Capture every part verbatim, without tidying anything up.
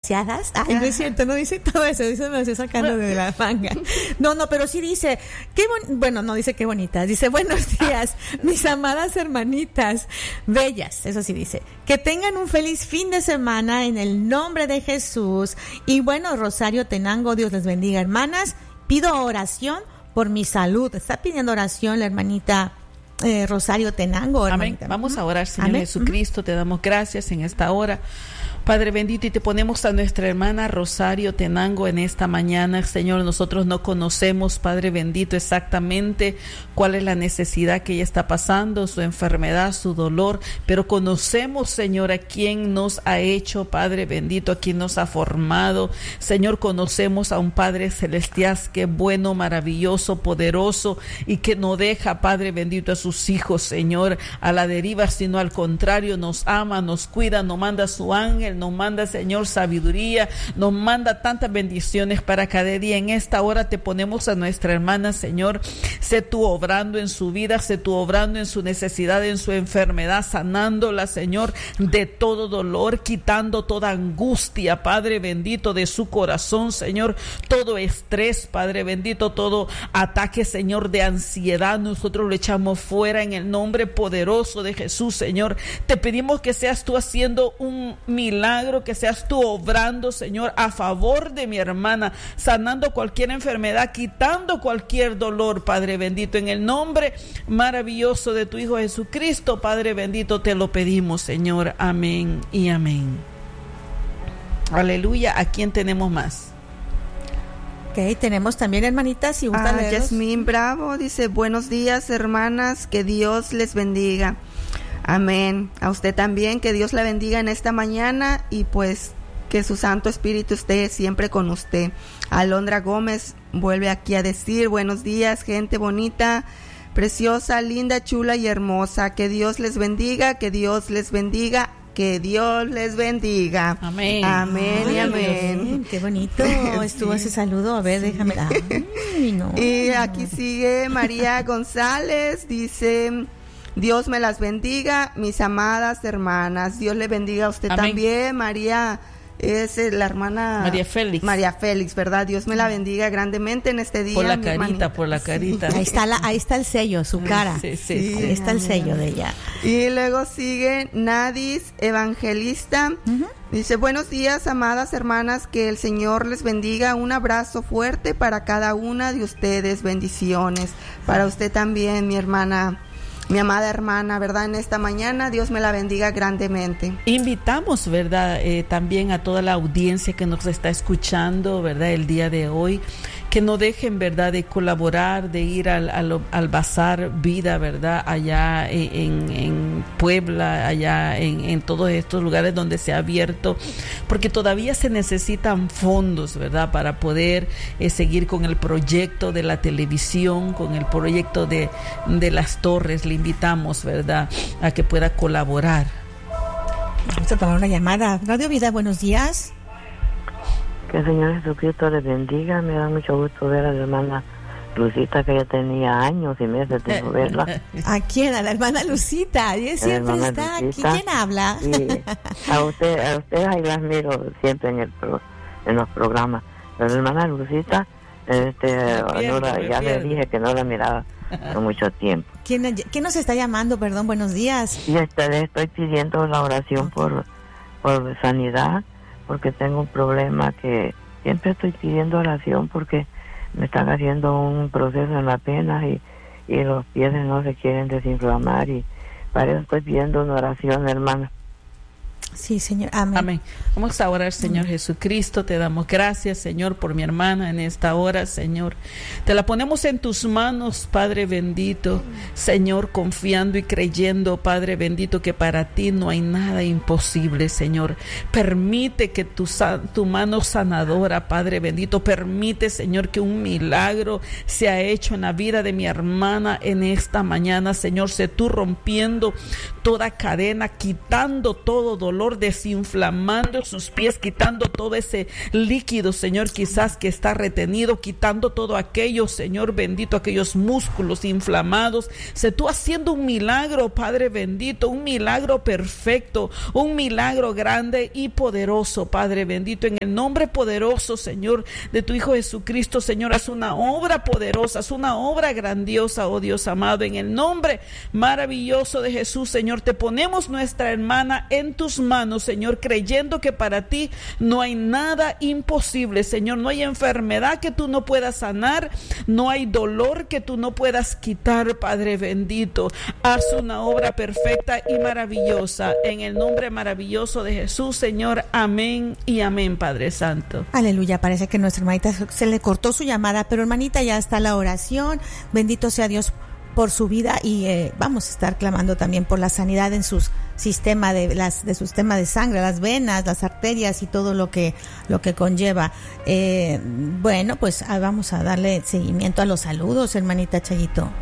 desgraciadas. Ay, no es cierto, no dice todo eso, eso me lo estoy sacando de la manga. No, no, pero sí dice, qué bon- bueno, no dice qué bonitas, dice buenos días, mis amadas hermanitas, bellas, eso sí dice, que tengan un feliz fin de semana en el nombre de Jesús. Y bueno, Rosario Tenango, Dios les bendiga, hermanas, pido oración por mi salud. Está pidiendo oración la hermanita eh, Rosario Tenango. Amén. Vamos a orar, Señor Amén. Jesucristo, te damos gracias en esta hora. Padre bendito, y te ponemos a nuestra hermana Rosario Tenango en esta mañana. Señor, nosotros no conocemos, Padre bendito, exactamente cuál es la necesidad que ella está pasando, su enfermedad, su dolor, pero conocemos, Señor, a quien nos ha hecho, Padre bendito, a quien nos ha formado. Señor, conocemos a un Padre celestial que es bueno, maravilloso, poderoso, y que no deja, Padre bendito, a sus hijos, Señor, a la deriva, sino al contrario, nos ama, nos cuida, nos manda su ángel, nos manda, Señor, sabiduría, nos manda tantas bendiciones para cada día. En esta hora te ponemos a nuestra hermana, Señor, sé tú obrando en su vida, sé tú obrando en su necesidad, en su enfermedad, sanándola, Señor, de todo dolor, quitando toda angustia, Padre bendito, de su corazón, Señor, todo estrés, Padre bendito, todo ataque, Señor, de ansiedad, nosotros lo echamos fuera en el nombre poderoso de Jesús, Señor. Te pedimos que seas tú haciendo un milagro, que seas tú obrando, Señor, a favor de mi hermana, sanando cualquier enfermedad, quitando cualquier dolor, Padre bendito, en el nombre maravilloso de tu Hijo Jesucristo, Padre bendito, te lo pedimos, Señor. Amén y amén. Aleluya. ¿A quién tenemos más? Ok, tenemos también, hermanitas, si gusta Ah, leerlos. Yasmín Bravo dice, buenos días, hermanas, que Dios les bendiga. Amén. A usted también, que Dios la bendiga en esta mañana y pues que su Santo Espíritu esté siempre con usted. Alondra Gómez vuelve aquí a decir, buenos días, gente bonita, preciosa, linda, chula y hermosa. Que Dios les bendiga, que Dios les bendiga, que Dios les bendiga. Amén. Amén y Ay, amén. bien, qué bonito estuvo ese saludo. A ver, déjame. Ay, no. Y aquí sigue María González, dice... Dios me las bendiga, mis amadas hermanas. Dios le bendiga a usted. Amén. También, María, es la hermana María Félix. María Félix, ¿verdad? Dios me la bendiga grandemente en este día. Por la mi carita, hermanita. por la carita. Sí. Ahí está la, ahí está el sello, su cara. Sí, sí, sí. Ahí está el sello de ella. Y luego sigue Nadis Evangelista. Uh-huh. Dice, buenos días, amadas hermanas, que el Señor les bendiga. Un abrazo fuerte para cada una de ustedes. Bendiciones. Para usted también, mi hermana. Mi amada hermana, ¿verdad? En esta mañana, Dios me la bendiga grandemente. Invitamos, ¿verdad? Eh, también a toda la audiencia que nos está escuchando, ¿verdad? El día de hoy, que no dejen, ¿verdad?, de colaborar, de ir al, al, al Bazar Vida, ¿verdad?, allá en, en Puebla, allá en, en todos estos lugares donde se ha abierto, porque todavía se necesitan fondos, ¿verdad?, para poder eh, seguir con el proyecto de la televisión, con el proyecto de, de las torres. Le invitamos, ¿verdad?, a que pueda colaborar. Vamos a tomar una llamada. Radio Vida, buenos días. Que el Señor Jesucristo les bendiga. Me da mucho gusto ver a la hermana Lucita, que ya tenía años y meses de no verla. ¿A quién? A la hermana Lucita. Y siempre está Lucita. Aquí. ¿Quién habla? Sí. A usted, a usted ahí las miro siempre en el pro, en los programas. Pero la hermana Lucita, este, pierdo, no la, ya pierdo. Le dije que no la miraba por mucho tiempo. ¿Quién, ¿Quién nos está llamando? Perdón, buenos días. Y este, le estoy pidiendo la oración okay. por, por sanidad, porque tengo un problema que siempre estoy pidiendo oración porque me están haciendo un proceso en las venas y, y los pies no se quieren desinflamar y para eso estoy pidiendo una oración, hermana. Sí, Señor. Amén. Amén. Vamos a orar, Señor Amén. Jesucristo. Te damos gracias, Señor, por mi hermana en esta hora, Señor. Te la ponemos en tus manos, Padre bendito. Señor, confiando y creyendo, Padre bendito, que para ti no hay nada imposible, Señor. Permite que tu, tu mano sanadora, Padre bendito, permite, Señor, que un milagro sea hecho en la vida de mi hermana en esta mañana, Señor. Sé tú rompiendo toda cadena, quitando todo dolor, dolor, desinflamando sus pies, quitando todo ese líquido, Señor, quizás que está retenido, quitando todo aquello, Señor bendito, aquellos músculos inflamados. Sé tú haciendo un milagro, Padre bendito, un milagro perfecto, un milagro grande y poderoso, Padre bendito, en el nombre poderoso, Señor, de tu Hijo Jesucristo. Señor, haz una obra poderosa, haz una obra grandiosa, oh Dios amado, en el nombre maravilloso de Jesús. Señor, te ponemos nuestra hermana en tus manos, Señor, creyendo que para ti no hay nada imposible, Señor. No hay enfermedad que tú no puedas sanar, no hay dolor que tú no puedas quitar, Padre bendito. Haz una obra perfecta y maravillosa en el nombre maravilloso de Jesús, Señor. Amén y amén, Padre Santo. Aleluya. Parece que nuestra hermanita se le cortó su llamada, pero hermanita, ya está la oración. Bendito sea Dios por su vida, y eh, vamos a estar clamando también por la sanidad en sus sistema de las de su sistema de sangre, las venas, las arterias y todo lo que lo que conlleva. Eh, bueno, pues ah, vamos a darle seguimiento a los saludos, hermanita Chayito.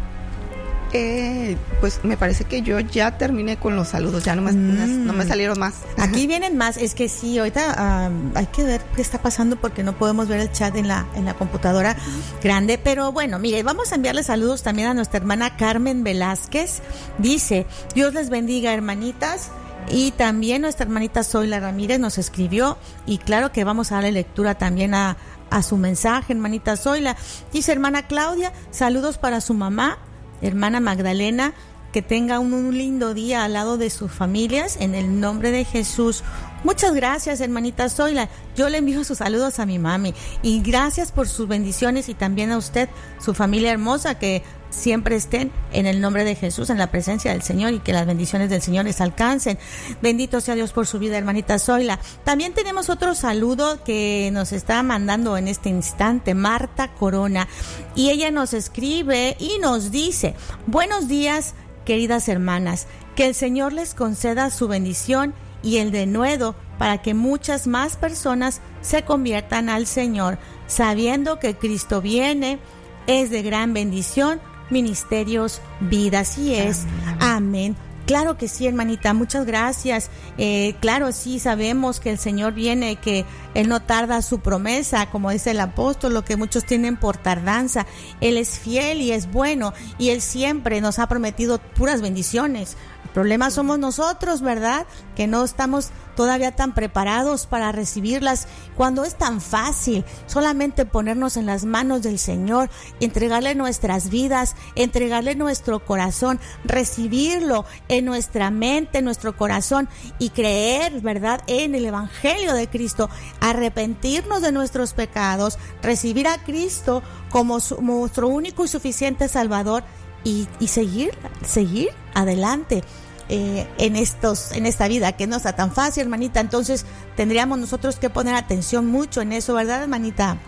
Eh, pues me parece que yo ya terminé con los saludos, ya no me, mm. no me salieron más. Aquí vienen más, es que sí, ahorita uh, hay que ver qué está pasando porque no podemos ver el chat en la en la computadora grande, pero bueno, mire, vamos a enviarle saludos también a nuestra hermana Carmen Velázquez. Dice: Dios les bendiga, hermanitas. Y también nuestra hermanita Zoila Ramírez nos escribió, y claro que vamos a darle lectura también a, a su mensaje, hermanita Zoila. Dice: hermana Claudia, saludos para su mamá, hermana Magdalena, que tenga un, un lindo día al lado de sus familias, en el nombre de Jesús. Muchas gracias, hermanita Zoila. Yo le envío sus saludos a mi mami, y gracias por sus bendiciones, y también a usted, su familia hermosa, que siempre estén en el nombre de Jesús, en la presencia del Señor, y que las bendiciones del Señor les alcancen. Bendito sea Dios por su vida, hermanita Zoila. También tenemos otro saludo que nos está mandando en este instante Marta Corona, y ella nos escribe y nos dice: buenos días, queridas hermanas, que el Señor les conceda su bendición y el denuedo para que muchas más personas se conviertan al Señor, sabiendo que Cristo viene. Es de gran bendición, Ministerios Vida. Así es. Amén. Amén. Claro que sí, hermanita, muchas gracias. Eh, claro, sí, sabemos que el Señor viene, que Él no tarda su promesa, como dice el apóstol, lo que muchos tienen por tardanza. Él es fiel y es bueno, y Él siempre nos ha prometido puras bendiciones. El problema somos nosotros, ¿verdad? Que no estamos todavía tan preparados para recibirlas, cuando es tan fácil solamente ponernos en las manos del Señor, entregarle nuestras vidas, entregarle nuestro corazón, recibirlo en nuestra mente, en nuestro corazón, y creer, ¿verdad?, en el Evangelio de Cristo, arrepentirnos de nuestros pecados, recibir a Cristo como su, nuestro único y suficiente Salvador, y, y seguir, seguir adelante. Eh, en estos en esta vida que no está tan fácil, hermanita. Entonces tendríamos nosotros que poner atención mucho en eso, ¿verdad, hermanita?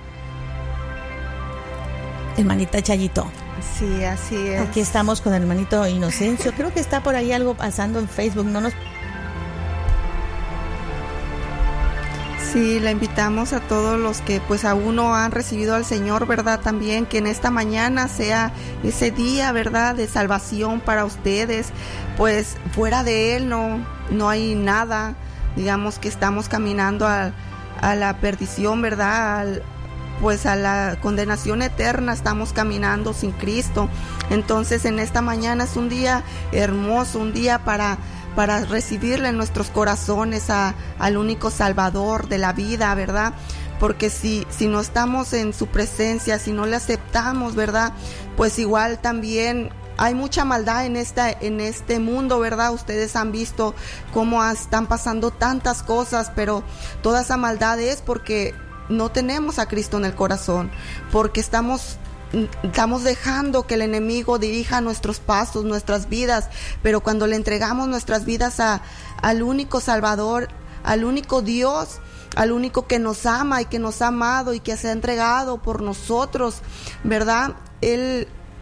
Hermanita Chayito. Sí, así es. Aquí estamos con el hermanito Inocencio. Creo que está por ahí algo pasando en Facebook. No nos... Sí, la invitamos a todos los que pues aún no han recibido al Señor, ¿verdad? También que en esta mañana sea ese día, ¿verdad?, de salvación para ustedes. Pues fuera de Él no, no hay nada. Digamos que estamos caminando a, a la perdición, ¿verdad?, Al, pues a la condenación eterna estamos caminando sin Cristo. Entonces en esta mañana es un día hermoso, un día para... para recibirle en nuestros corazones a, al único Salvador de la vida, ¿verdad? Porque si, si no estamos en su presencia, si no le aceptamos, ¿verdad?, pues igual también hay mucha maldad en, esta, en este mundo, ¿verdad? Ustedes han visto cómo están pasando tantas cosas, pero toda esa maldad es porque no tenemos a Cristo en el corazón, porque estamos... Estamos dejando que el enemigo dirija nuestros pasos, nuestras vidas, pero cuando le entregamos nuestras vidas a, al único Salvador, al único Dios, al único que nos ama y que nos ha amado y que se ha entregado por nosotros, ¿verdad? Él,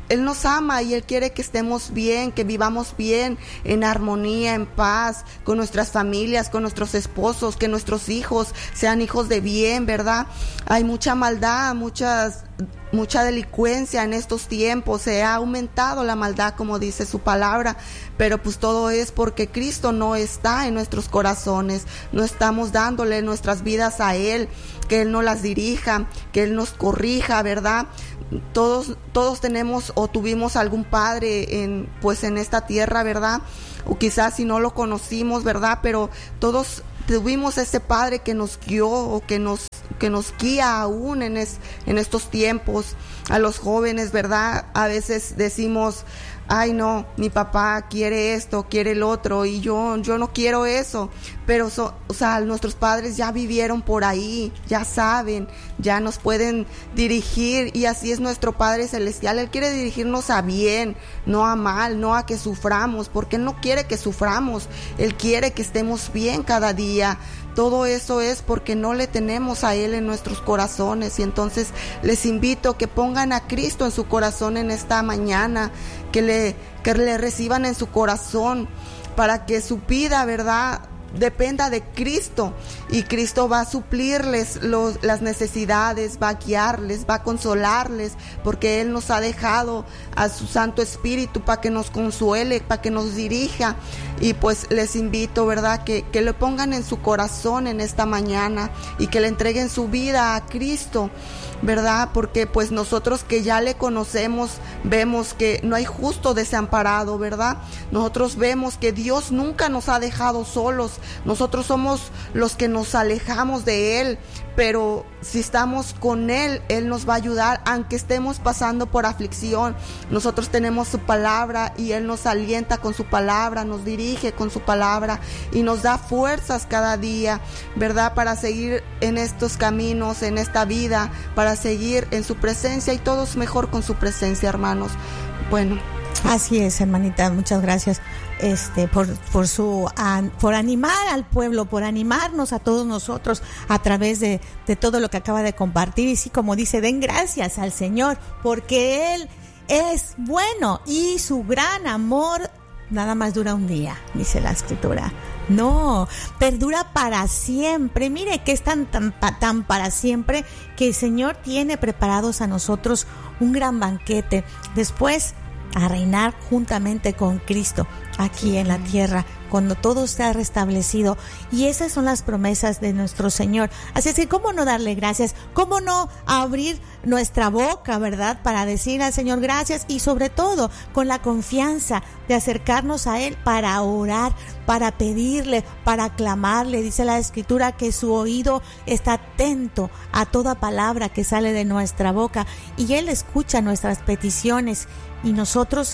Él nos ama y Él quiere que estemos bien, que vivamos bien, en armonía, en paz, con nuestras familias, con nuestros esposos, que nuestros hijos sean hijos de bien, ¿verdad? Hay mucha maldad, muchas, mucha delincuencia en estos tiempos, se ha aumentado la maldad, como dice su palabra, pero pues todo es porque Cristo no está en nuestros corazones, no estamos dándole nuestras vidas a Él, que Él nos las dirija, que Él nos corrija, ¿verdad? Todos, todos tenemos o tuvimos algún padre en, pues en esta tierra, ¿verdad? O quizás si no lo conocimos, ¿verdad? Pero todos tuvimos ese padre que nos guió o que nos, que nos guía aún en, es, en estos tiempos. A los jóvenes, ¿verdad? A veces decimos, ay no, mi papá quiere esto, quiere el otro, y yo, yo no quiero eso, pero so, o sea, nuestros padres ya vivieron por ahí, ya saben, ya nos pueden dirigir, y así es nuestro Padre Celestial. Él quiere dirigirnos a bien, no a mal, no a que suframos, porque Él no quiere que suframos, Él quiere que estemos bien cada día. Todo eso es porque no le tenemos a Él en nuestros corazones, y entonces les invito que pongan a Cristo en su corazón en esta mañana, que le, que le reciban en su corazón, para que su vida, ¿verdad?, dependa de Cristo, y Cristo va a suplirles los, las necesidades, va a guiarles, va a consolarles, porque Él nos ha dejado a su Santo Espíritu para que nos consuele, para que nos dirija. Y pues les invito, ¿verdad?, que, que le pongan en su corazón en esta mañana y que le entreguen su vida a Cristo, ¿verdad? Porque pues nosotros que ya le conocemos, vemos que no hay justo desamparado, ¿verdad? Nosotros vemos que Dios nunca nos ha dejado solos. Nosotros somos los que nos alejamos de Él, pero si estamos con Él, Él nos va a ayudar, aunque estemos pasando por aflicción. Nosotros tenemos su palabra y Él nos alienta con su palabra, nos dirige con su palabra y nos da fuerzas cada día, ¿verdad?, para seguir en estos caminos, en esta vida, para seguir en su presencia, y todo es mejor con su presencia, hermanos. Bueno, así es, hermanita, muchas gracias este por por su an, por animar al pueblo, por animarnos a todos nosotros a través de, de todo lo que acaba de compartir. Y sí, como dice, den gracias al Señor, porque Él es bueno y su gran amor nada más dura un día, dice la Escritura. No, perdura para siempre. Mire que es tan, tan, tan para siempre que el Señor tiene preparados a nosotros un gran banquete. Después a reinar juntamente con Cristo aquí en la tierra, cuando todo está restablecido. Y esas son las promesas de nuestro Señor. Así es que cómo no darle gracias, cómo no abrir nuestra boca, ¿verdad?, para decir al Señor gracias, y sobre todo con la confianza de acercarnos a Él para orar, para pedirle, para clamarle. Dice la Escritura que su oído está atento a toda palabra que sale de nuestra boca, y Él escucha nuestras peticiones, y nosotros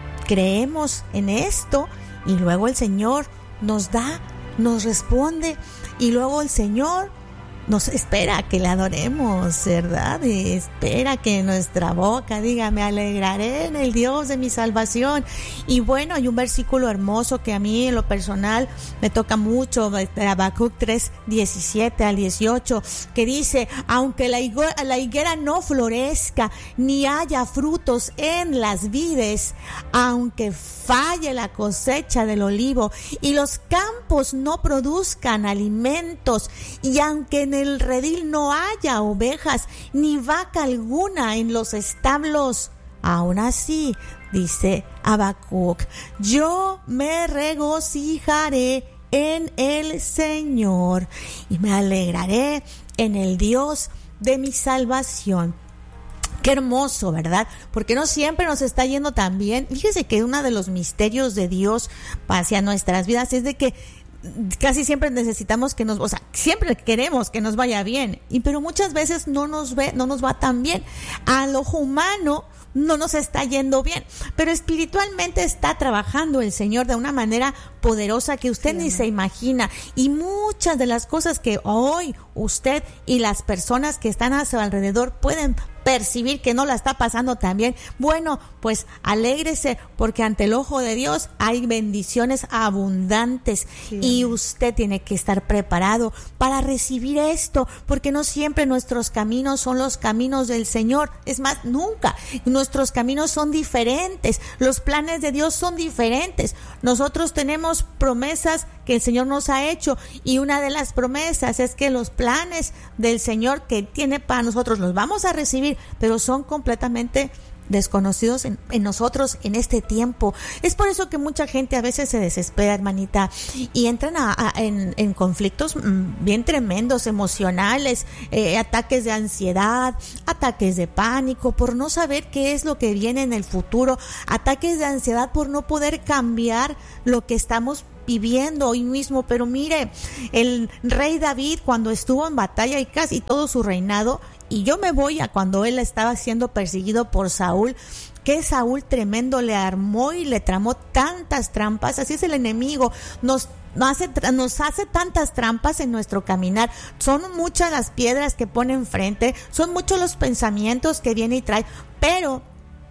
creemos en esto, y luego el Señor nos da, nos responde, y luego el Señor nos espera que le adoremos, ¿verdad? Y espera que nuestra boca diga, me alegraré en el Dios de mi salvación. Y bueno, hay un versículo hermoso que a mí en lo personal me toca mucho, de Habacuc tres, diecisiete al dieciocho, que dice, aunque la higuera, la higuera no florezca, ni haya frutos en las vides, aunque falle la cosecha del olivo, y los campos no produzcan alimentos, y aunque en el redil no haya ovejas, ni vaca alguna en los establos, aún así, dice Habacuc, yo me regocijaré en el Señor, y me alegraré en el Dios de mi salvación. Qué hermoso, ¿verdad? Porque no siempre nos está yendo tan bien. Fíjese que uno de los misterios de Dios hacia nuestras vidas es de que casi siempre necesitamos que nos, o sea, siempre queremos que nos vaya bien, y pero muchas veces no nos ve, no nos va tan bien. Al ojo humano no nos está yendo bien, pero espiritualmente está trabajando el Señor de una manera poderosa que usted sí, ni se imagina, y muchas de las cosas que hoy usted y las personas que están a su alrededor pueden percibir que no la está pasando tan bien, bueno, pues alégrese, porque ante el ojo de Dios hay bendiciones abundantes, sí. Y usted tiene que estar preparado para recibir esto, porque no siempre nuestros caminos son los caminos del Señor, es más, nunca, nuestros caminos son diferentes, los planes de Dios son diferentes, nosotros tenemos promesas que el Señor nos ha hecho, y una de las promesas es que los planes del Señor que tiene para nosotros los vamos a recibir, pero son completamente desconocidos en, en nosotros en este tiempo. Es por eso que mucha gente a veces se desespera, hermanita, y entran a, a, en, en conflictos mmm, bien tremendos, emocionales, eh, ataques de ansiedad, ataques de pánico por no saber qué es lo que viene en el futuro, ataques de ansiedad por no poder cambiar lo que estamos viviendo hoy mismo. Pero mire, el rey David, cuando estuvo en batalla y casi todo su reinado, y yo me voy a cuando él estaba siendo perseguido por Saúl, que Saúl tremendo le armó y le tramó tantas trampas. Así es el enemigo, nos Nos hace, nos hace tantas trampas en nuestro caminar. Son muchas las piedras que pone enfrente, son muchos los pensamientos que viene y trae, pero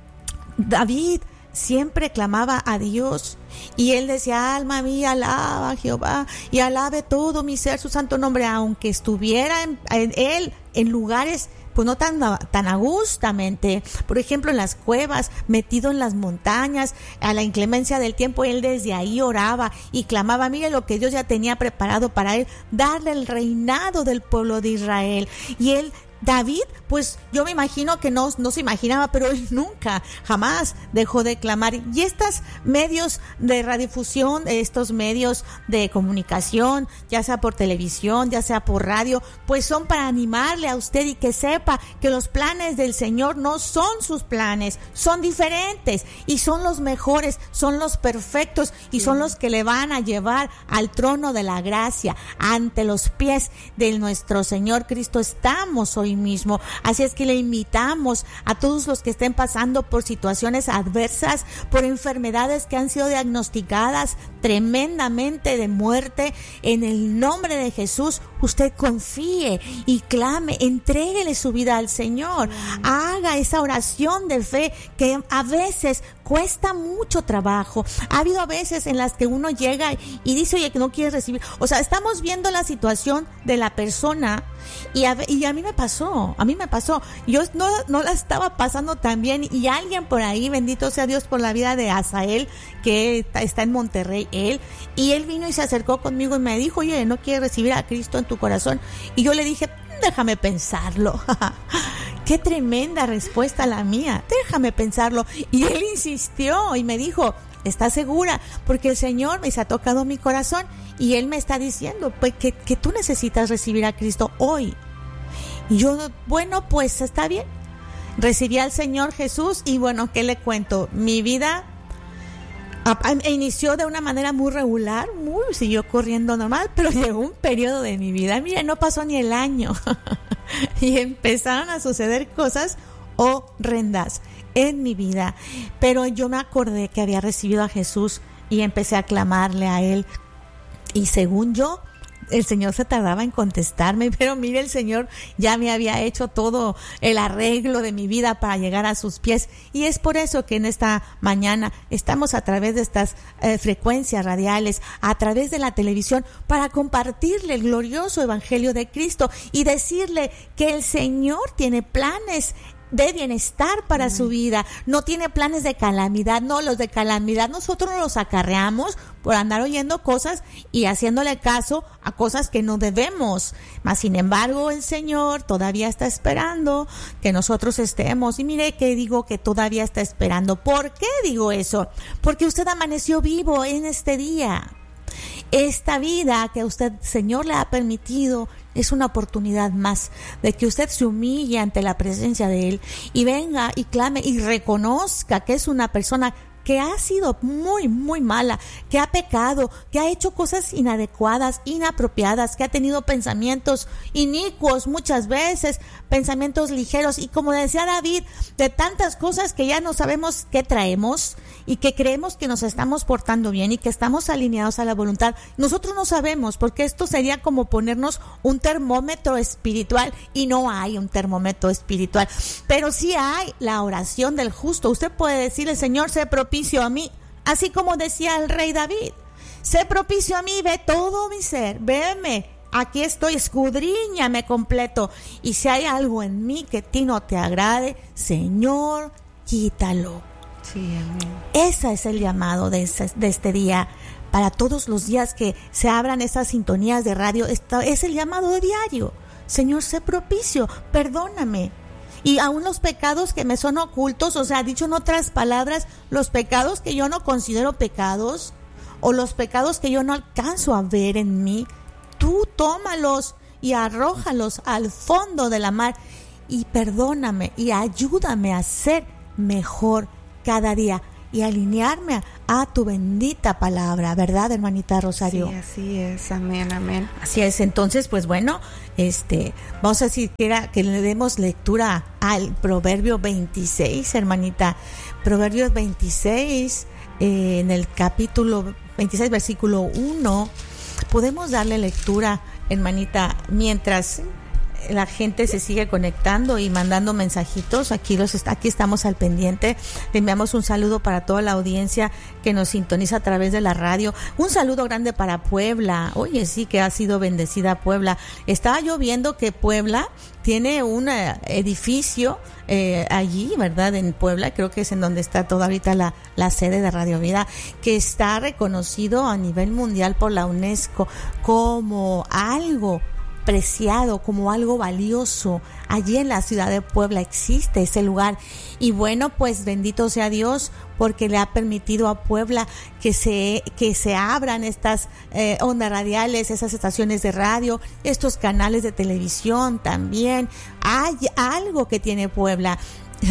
David siempre clamaba a Dios, y él decía: alma mía, alaba a Jehová, y alabe todo mi ser su santo nombre. Aunque estuviera en, en él en lugares pues no tan, tan agustamente, por ejemplo en las cuevas, metido en las montañas, a la inclemencia del tiempo, él desde ahí oraba y clamaba. Mire lo que Dios ya tenía preparado para él, darle el reinado del pueblo de Israel. Y él, David, pues yo me imagino que no, no se imaginaba, pero él nunca, jamás dejó de clamar. Y estos medios de radiodifusión, estos medios de comunicación, ya sea por televisión, ya sea por radio, pues son para animarle a usted y que sepa que los planes del Señor no son sus planes, son diferentes y son los mejores, son los perfectos y sí. Son los que le van a llevar al trono de la gracia. Ante los pies de nuestro Señor Cristo estamos hoy mismo. Así es que le invitamos a todos los que estén pasando por situaciones adversas, por enfermedades que han sido diagnosticadas tremendamente de muerte, en el nombre de Jesús, usted confíe y clame, entréguele su vida al Señor, haga esa oración de fe que a veces cuesta mucho trabajo. Ha habido veces en las que uno llega y dice: oye, que no quieres recibir. O sea, estamos viendo la situación de la persona y a, y a mí me pasó, a mí me pasó. Yo no, no la estaba pasando tan bien, y alguien por ahí, bendito sea Dios por la vida de Asael, que está, está en Monterrey, él, y él vino y se acercó conmigo y me dijo: oye, ¿no quieres recibir a Cristo en tu corazón? Y yo le dije: déjame pensarlo. Qué tremenda respuesta la mía, déjame pensarlo. Y él insistió y me dijo: ¿estás segura? Porque el Señor me ha tocado mi corazón y Él me está diciendo pues, que, que tú necesitas recibir a Cristo hoy. Y yo, bueno, pues está bien. Recibí al Señor Jesús y bueno, ¿qué le cuento? Mi vida a, a, inició de una manera muy regular, muy siguió corriendo normal, pero llegó un periodo de mi vida, mire, no pasó ni el año y empezaron a suceder cosas horrendas en mi vida, pero yo me acordé que había recibido a Jesús y empecé a clamarle a Él, y según yo el Señor se tardaba en contestarme, pero mire, el Señor ya me había hecho todo el arreglo de mi vida para llegar a sus pies, y es por eso que en esta mañana estamos a través de estas eh, frecuencias radiales, a través de la televisión, para compartirle el glorioso evangelio de Cristo y decirle que el Señor tiene planes de bienestar para uh-huh. su vida, no tiene planes de calamidad. No, los de calamidad nosotros los acarreamos por andar oyendo cosas y haciéndole caso a cosas que no debemos, mas sin embargo el Señor todavía está esperando que nosotros estemos. Y mire que digo que todavía está esperando. ¿Por qué digo eso? Porque usted amaneció vivo en este día. Esta vida que usted, Señor, le ha permitido es una oportunidad más de que usted se humille ante la presencia de Él y venga y clame y reconozca que es una persona que ha sido muy, muy mala, que ha pecado, que ha hecho cosas inadecuadas, inapropiadas, que ha tenido pensamientos inicuos muchas veces, pensamientos ligeros, y como decía David, de tantas cosas que ya no sabemos qué traemos y que creemos que nos estamos portando bien y que estamos alineados a la voluntad. Nosotros no sabemos, porque esto sería como ponernos un termómetro espiritual, y no hay un termómetro espiritual, pero sí hay la oración del justo. Usted puede decirle: Señor, sé propicio a mí, así como decía el rey David: sé propicio a mí, ve todo mi ser, veme, aquí estoy, escudriñame completo, y si hay algo en mí que a ti no te agrade, Señor, quítalo. Sí, amén. Ese es el llamado de, ese, de este día. Para todos los días que se abran esas sintonías de radio, esta, es el llamado diario. Señor, sé propicio, perdóname. Y aún los pecados que me son ocultos, o sea, dicho en otras palabras, los pecados que yo no considero pecados, o los pecados que yo no alcanzo a ver en mí, tú tómalos y arrójalos al fondo de la mar, y perdóname y ayúdame a ser mejor cada día y alinearme a, a tu bendita palabra, ¿verdad, hermanita Rosario? Sí, así es, amén, amén. Así es. Entonces, pues bueno, este, vamos a decir que, era, que le demos lectura al Proverbio veintiséis, hermanita. Proverbios veintiséis, eh, en el capítulo veintiséis, versículo uno, podemos darle lectura, hermanita, mientras la gente se sigue conectando y mandando mensajitos. Aquí los aquí estamos al pendiente. Le enviamos un saludo para toda la audiencia que nos sintoniza a través de la radio. Un saludo grande para Puebla. Oye, sí que ha sido bendecida Puebla. Estaba yo viendo que Puebla tiene un edificio eh, allí, ¿verdad? En Puebla, creo que es en donde está toda ahorita la, la sede de Radio Vida, que está reconocido a nivel mundial por la UNESCO como algo preciado, como algo valioso. Allí en la ciudad de Puebla existe ese lugar, y bueno, pues bendito sea Dios, porque le ha permitido a Puebla que se que se abran estas eh, ondas radiales, esas estaciones de radio, estos canales de televisión también. Hay algo que tiene Puebla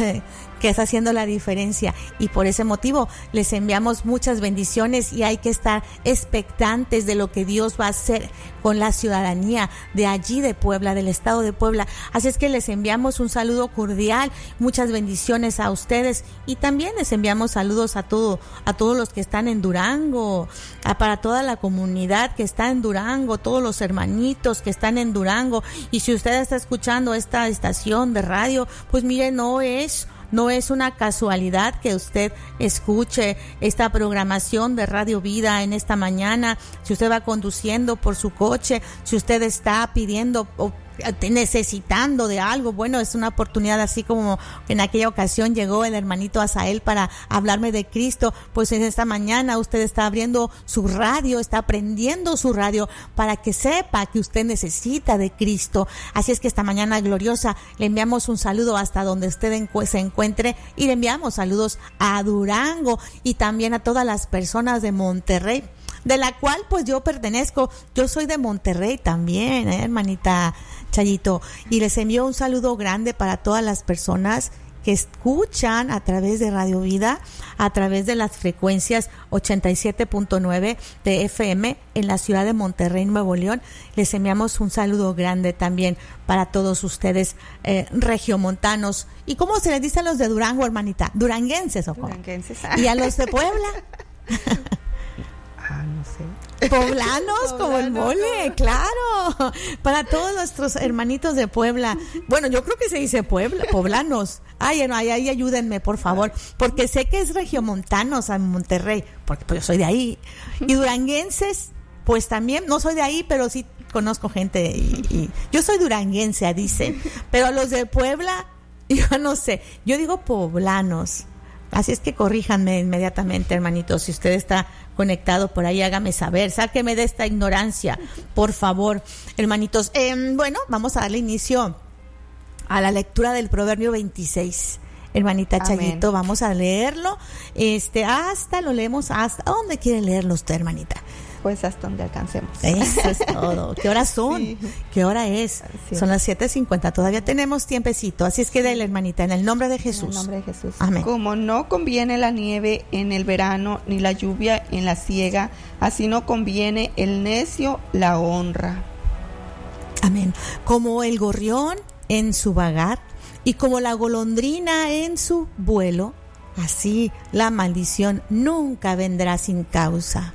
que está haciendo la diferencia, y por ese motivo les enviamos muchas bendiciones, y hay que estar expectantes de lo que Dios va a hacer con la ciudadanía de allí de Puebla, del estado de Puebla. Así es que les enviamos un saludo cordial, muchas bendiciones a ustedes, y también les enviamos saludos a todo, a todos los que están en Durango, a, para toda la comunidad que está en Durango, todos los hermanitos que están en Durango. Y si usted está escuchando esta estación de radio, pues mire, no es No es una casualidad que usted escuche esta programación de Radio Vida en esta mañana. Si usted va conduciendo por su coche, si usted está pidiendo o necesitando de algo, bueno, es una oportunidad, así como en aquella ocasión llegó el hermanito Asael para hablarme de Cristo. Pues en esta mañana usted está abriendo su radio, está prendiendo su radio para que sepa que usted necesita de Cristo. Así es que esta mañana gloriosa le enviamos un saludo hasta donde usted se encuentre, y le enviamos saludos a Durango y también a todas las personas de Monterrey, de la cual pues yo pertenezco. Yo soy de Monterrey también, ¿eh, hermanita Chayito? Y les envío un saludo grande para todas las personas que escuchan a través de Radio Vida, a través de las frecuencias ochenta y siete punto nueve de F M en la ciudad de Monterrey, Nuevo León. Les enviamos un saludo grande también para todos ustedes, eh, regiomontanos. ¿Y cómo se les dice a los de Durango, hermanita? ¿Duranguenses o cómo? Duranguenses. ¿Y a los de Puebla? Ah, no sé. Poblanos, como el mole, claro, para todos nuestros hermanitos de Puebla. Bueno, yo creo que se dice Puebla, poblanos. Ay, no, ay, ay, ayúdenme, por favor, porque sé que es regiomontanos en Monterrey, porque pues yo soy de ahí. Y duranguenses, pues también, no soy de ahí, pero sí conozco gente, y, y yo soy duranguense, dicen, pero los de Puebla, yo no sé, yo digo poblanos. Así es que corríjanme inmediatamente, hermanitos. Si usted está conectado por ahí, hágame saber, sáqueme de esta ignorancia, por favor, hermanitos. Eh, bueno, vamos a darle inicio a la lectura del Proverbio veintiséis. Hermanita Amén. Chayito, vamos a leerlo. Este, hasta lo leemos, hasta ¿dónde quiere leerlo usted, hermanita? pues hasta donde alcancemos. Eso es todo. ¿Qué horas son? Sí. ¿Qué hora es? Sí. Son las siete cincuenta. Todavía tenemos tiempecito. Así es que dele, hermanita, en el nombre de Jesús. En el nombre de Jesús. Amén. Como no conviene la nieve en el verano, ni la lluvia en la siega, así no conviene el necio la honra. Amén. Como el gorrión en su vagar y como la golondrina en su vuelo, así la maldición nunca vendrá sin causa.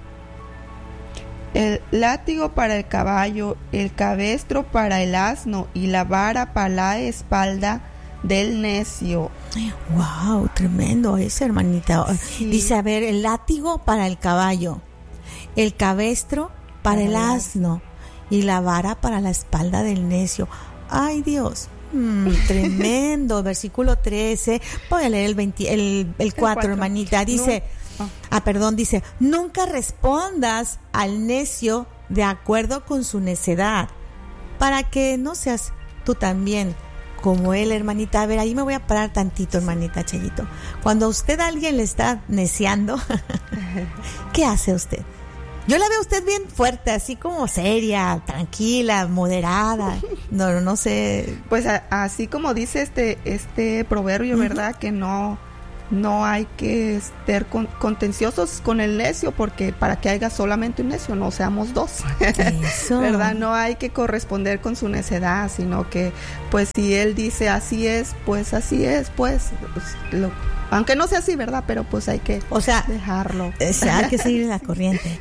El látigo para el caballo, el cabestro para el asno y la vara para la espalda del necio. Wow, tremendo ese, hermanita. Sí. Dice, a ver, el látigo para el caballo, el cabestro para, para el asno y la vara para la espalda del necio. Ay, Dios. Mm, tremendo. Versículo trece. Voy a leer el, veinte, el, el cuatro, hermanita. Dice, no. ah, perdón, dice, nunca respondas al necio de acuerdo con su necedad, para que no seas tú también como él, hermanita. A ver, ahí me voy a parar tantito, hermanita Chayito. Cuando usted a alguien le está neciando, ¿qué hace usted? Yo la veo a usted bien fuerte, así como seria, tranquila, moderada. No, no sé. Pues a, así como dice este este proverbio, uh-huh. ¿verdad? Que no no hay que ser con, contenciosos con el necio, porque para que haya solamente un necio, no seamos dos. Eso. ¿Verdad? No hay que corresponder con su necedad, sino que, pues, si él dice así es, pues así es, pues, pues lo, aunque no sea así, ¿verdad? Pero pues hay que o sea, dejarlo. O sea, hay que seguir la corriente.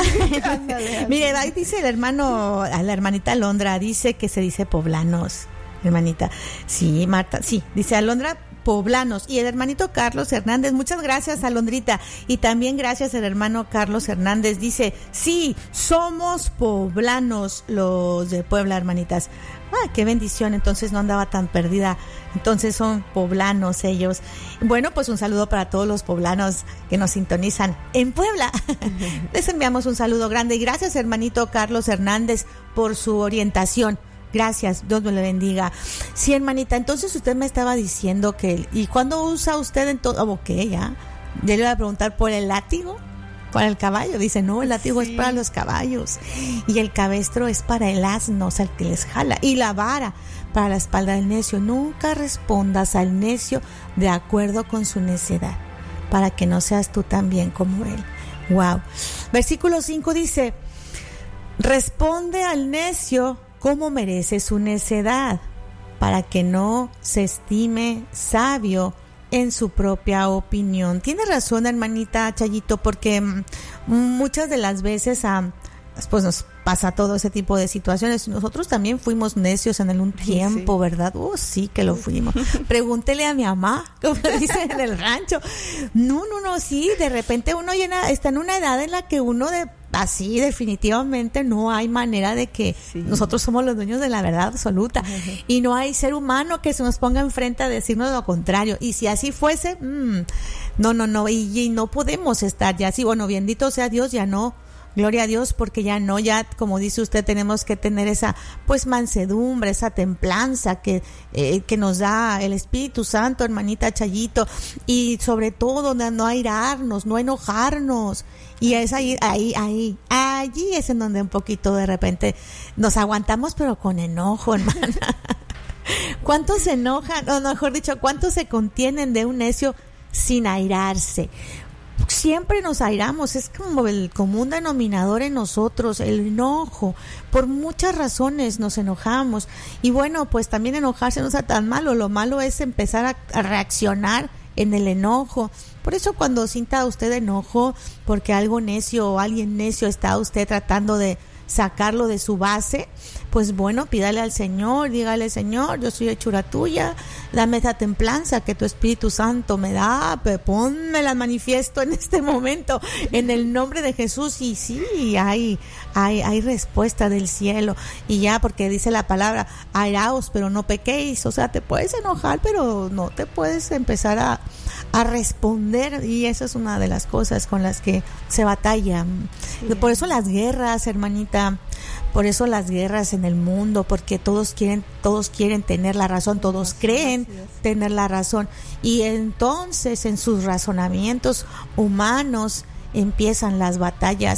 Mire, ahí dice el hermano, a la hermanita Alondra, dice que se dice poblanos, hermanita. Sí, Marta, sí, dice Alondra, poblanos. Y el hermanito Carlos Hernández, muchas gracias, Alondrita, y también gracias al hermano Carlos Hernández, dice, sí, somos poblanos los de Puebla, hermanitas. Ah, qué bendición, entonces no andaba tan perdida, entonces son poblanos ellos. Bueno, pues un saludo para todos los poblanos que nos sintonizan en Puebla. Uh-huh. Les enviamos un saludo grande y gracias, hermanito Carlos Hernández, por su orientación. Gracias, Dios me lo bendiga. Sí, hermanita, entonces usted me estaba diciendo que, ¿y cuándo usa usted en todo? Ok, ya, ya le iba a preguntar por el látigo, para el caballo. Dice, no, el látigo sí. es para los caballos y el cabestro es para el asno, o sea, el que les jala, y la vara para la espalda del necio. Nunca respondas al necio de acuerdo con su necedad, para que no seas tú también como él. Wow. Versículo cinco dice, responde al necio como merece su necedad, para que no se estime sabio en su propia opinión. Tiene razón, hermanita Chayito, porque m- muchas de las veces um, pues nos pasa todo ese tipo de situaciones. Nosotros también fuimos necios en un tiempo, sí. ¿verdad? Oh, sí que lo fuimos. Pregúntele a mi mamá, como dicen en el rancho. No, no, no, sí, de repente uno llena, está en una edad en la que uno de así definitivamente no hay manera de que sí. nosotros somos los dueños de la verdad absoluta. Uh-huh. Y no hay ser humano que se nos ponga enfrente a decirnos lo contrario. Y si así fuese, mmm, no, no, no, y, y no podemos estar ya así. Bueno, bendito sea Dios, ya no. Gloria a Dios, porque ya no, ya como dice usted, tenemos que tener esa pues mansedumbre, esa templanza que, eh, que nos da el Espíritu Santo, hermanita Chayito, y sobre todo no airarnos, no enojarnos. Y es ahí, ahí, ahí, allí es en donde un poquito de repente nos aguantamos, pero con enojo, hermana. ¿Cuántos se enojan, o mejor dicho, cuántos se contienen de un necio sin airarse? Siempre nos airamos, es como el común denominador en nosotros, el enojo. Por muchas razones nos enojamos. Y bueno, pues también enojarse no está tan malo. Lo malo es empezar a, a reaccionar en el enojo. Por eso cuando sienta usted enojo porque algo necio o alguien necio está usted tratando de sacarlo de su base, pues bueno, pídale al Señor, dígale, Señor, yo soy hechura tuya, dame esa templanza que tu Espíritu Santo me da, ponme la manifiesto en este momento, en el nombre de Jesús. Y sí, hay, hay, hay respuesta del cielo, y ya, porque dice la palabra, airaos, pero no pequéis. O sea, te puedes enojar, pero no te puedes empezar a, a responder, y esa es una de las cosas con las que se batalla. Sí. Por eso las guerras, hermanita, por eso las guerras en el mundo, porque todos quieren, todos quieren tener la razón, todos creen tener la razón, y entonces en sus razonamientos humanos empiezan las batallas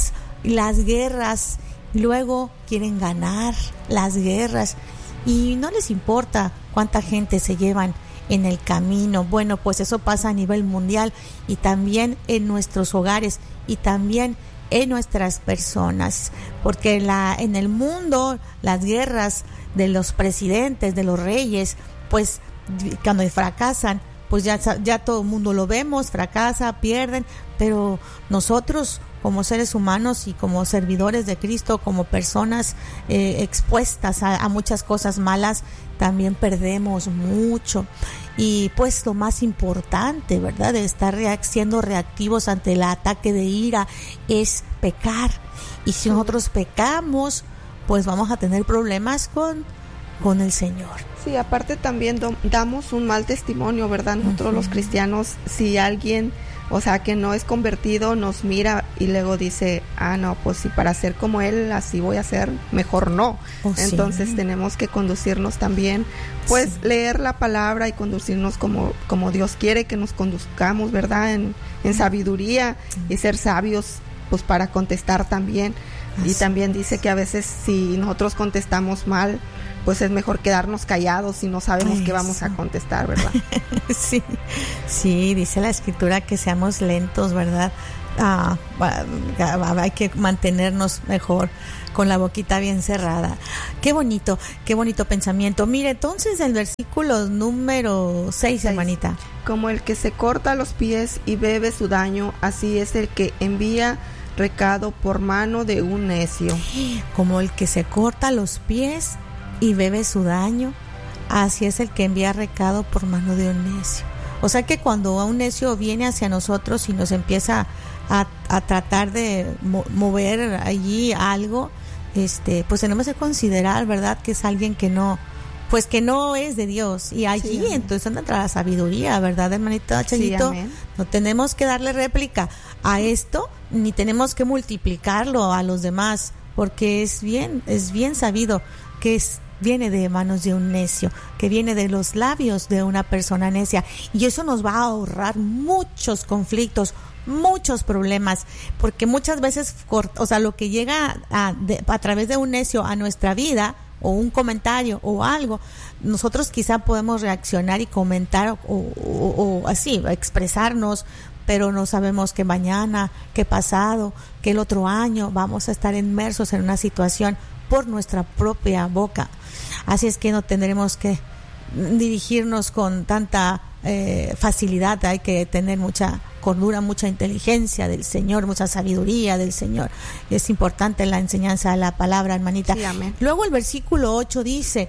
las guerras, luego quieren ganar las guerras y no les importa cuánta gente se llevan en el camino. Bueno, pues eso pasa a nivel mundial y también en nuestros hogares y también en nuestras personas, porque la, en el mundo las guerras de los presidentes, de los reyes, pues cuando fracasan, pues ya, ya todo el mundo lo vemos, fracasa, pierden, pero nosotros como seres humanos y como servidores de Cristo, como personas eh, expuestas a, a muchas cosas malas, también perdemos mucho. Y pues lo más importante, ¿verdad?, de estar reac- siendo reactivos ante el ataque de ira es pecar. Y si nosotros pecamos, pues vamos a tener problemas con, con el Señor. Sí, aparte también do- damos un mal testimonio, ¿verdad? Nosotros uh-huh. los cristianos, si alguien, o sea, que no es convertido, nos mira y luego dice, ah, no, pues si para ser como él, así voy a ser, mejor no. Oh, Entonces sí. tenemos que conducirnos también, pues sí. leer la palabra y conducirnos como, como Dios quiere que nos conduzcamos, ¿verdad? En, en sabiduría uh-huh. y ser sabios, pues para contestar también. Así. Y también dice que a veces si nosotros contestamos mal, pues es mejor quedarnos callados si no sabemos qué vamos a contestar, ¿verdad? Sí, sí, dice la Escritura que seamos lentos, ¿verdad? Ah, hay que mantenernos mejor con la boquita bien cerrada. Qué bonito, qué bonito pensamiento. Mire, entonces el versículo número seis, hermanita. Como el que se corta los pies y bebe su daño, así es el que envía recado por mano de un necio. Como el que se corta los pies y bebe su daño, así es el que envía recado por mano de un necio. O sea que cuando un necio viene hacia nosotros y nos empieza a, a tratar de mo- mover allí algo, este, pues tenemos que considerar, ¿verdad?, que es alguien que no, pues que no es de Dios. Y allí sí, entonces entra la sabiduría, ¿verdad, hermanita Chayito? Sí, no tenemos que darle réplica a esto, ni tenemos que multiplicarlo a los demás, porque es bien, es bien sabido que es viene de manos de un necio, que viene de los labios de una persona necia, y eso nos va a ahorrar muchos conflictos, muchos problemas, porque muchas veces, o sea, lo que llega a, de, a través de un necio a nuestra vida, o un comentario o algo, nosotros quizá podemos reaccionar y comentar o, o, o así, expresarnos, pero no sabemos que mañana, que pasado, que el otro año vamos a estar inmersos en una situación por nuestra propia boca. Así es que no tendremos que dirigirnos con tanta eh, facilidad. Hay que tener mucha cordura, mucha inteligencia del Señor, mucha sabiduría del Señor. Es importante la enseñanza de la palabra, hermanita. Sí, amén. Luego el versículo ocho dice: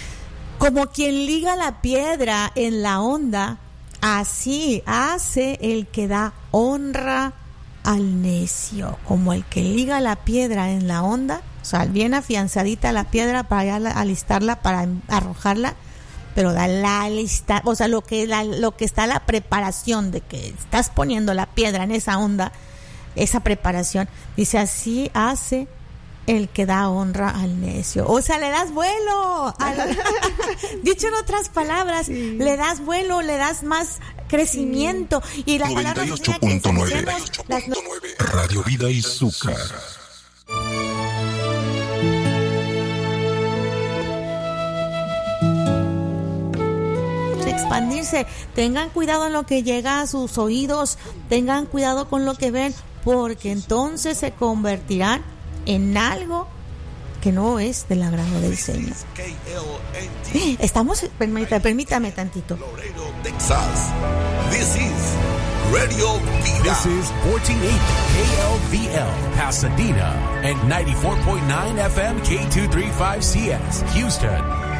como quien liga la piedra en la honda, así hace el que da honra al necio. Como el que liga la piedra en la honda, o sea, bien afianzadita la piedra para ya alistarla, para arrojarla, pero da la alista, o sea, lo que la, lo que está la preparación de que estás poniendo la piedra en esa honda, esa preparación, dice, así hace el que da honra al necio. O sea, le das vuelo. Al, dicho en otras palabras, sí. le das vuelo, le das más crecimiento. Sí. Y la noventa y ocho punto nueve Radio Vida y Azúcar. Expandirse. Tengan cuidado en lo que llega a sus oídos, tengan cuidado con lo que ven, porque entonces se convertirán en algo que no es del agrado del Señor. Estamos, permítame, permítame tantito. Texas. This is Radio Vida. This is fourteen eighty K L V L Pasadena and ninety-four point nine F M K two thirty-five C S Houston.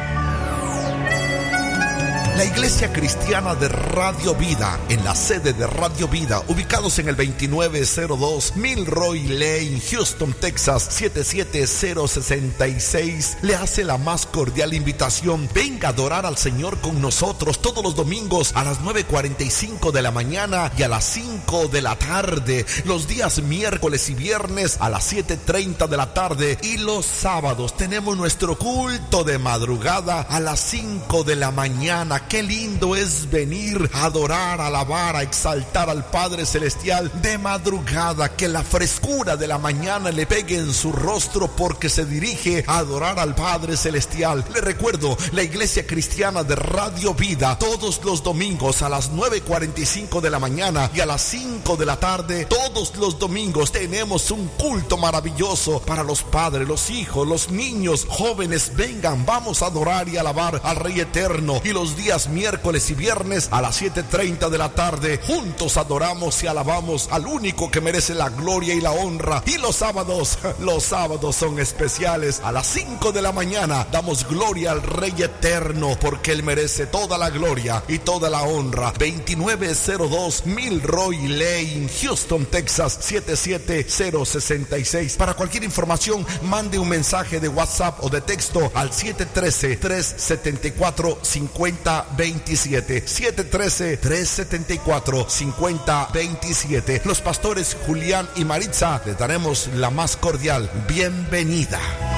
La Iglesia Cristiana de Radio Vida, en la sede de Radio Vida, ubicados en el veintinueve cero dos Milroy Lane, Houston, Texas, siete siete cero seis seis, le hace la más cordial invitación. Venga a adorar al Señor con nosotros todos los domingos a las nueve cuarenta y cinco de la mañana y a las cinco de la tarde, los días miércoles y viernes a las siete treinta de la tarde, y los sábados tenemos nuestro culto de madrugada a las cinco de la mañana. Qué lindo es venir a adorar, a alabar, a exaltar al Padre Celestial de madrugada, que la frescura de la mañana le pegue en su rostro porque se dirige a adorar al Padre Celestial. Le recuerdo, la Iglesia Cristiana de Radio Vida, todos los domingos a las nueve cuarenta y cinco de la mañana y a las cinco de la tarde, todos los domingos tenemos un culto maravilloso para los padres, los hijos, los niños, jóvenes. Vengan, vamos a adorar y alabar al Rey Eterno. Y los días miércoles y viernes a las siete treinta de la tarde, juntos adoramos y alabamos al único que merece la gloria y la honra. Y los sábados, los sábados son especiales. A las cinco de la mañana damos gloria al Rey Eterno, porque Él merece toda la gloria y toda la honra. veintinueve cero dos Milroy Lane, Houston, Texas, siete siete cero seis seis. Para cualquier información, mande un mensaje de WhatsApp o de texto al siete uno tres, tres siete cuatro, cinco cero dos siete. siete uno tres, tres siete cuatro, cinco cero dos siete. Los pastores Julián y Maritza les daremos la más cordial bienvenida.